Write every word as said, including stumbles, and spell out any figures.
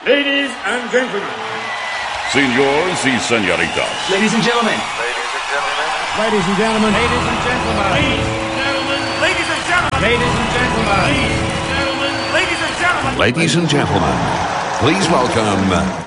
Ladies and gentlemen. Señores y señoritas. Ladies and gentlemen. Ladies and gentlemen. Ladies and gentlemen. Ladies and gentlemen. Ladies and gentlemen. Ladies and gentlemen. Ladies and gentlemen. Ladies and gentlemen, please welcome